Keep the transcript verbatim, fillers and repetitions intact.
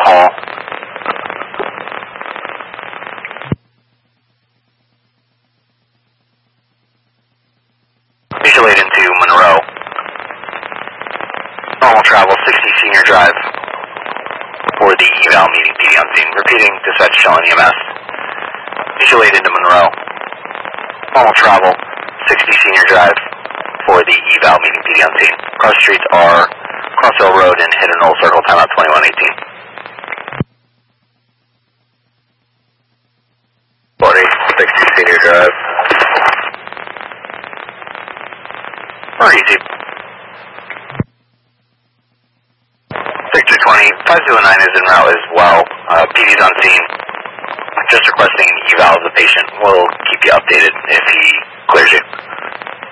call. Visual aid into Monroe. Normal travel, sixty Senior Drive for the eval meeting P D on scene. Repeating, dispatch Shellen E M S. Visual aid into Monroe. Normal travel, sixty Senior Drive for the eval meeting P D on scene. Cross streets are Crossville Road and Hidden Knoll Circle, timeout twenty-one eighteen. forty, sixty Senior Drive. Or easy. Victor twenty, five zero nine is en route as well. Uh, P D's on scene. Just requesting eval of the patient. We'll keep you updated if he clears you.